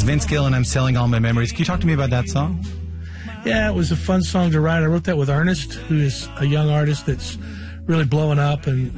is Vince Gill and I'm Selling All My Memories. Can you talk to me about that song? Yeah, it was a fun song to write. I wrote that with Ernest, who is a young artist that's really blowing up, and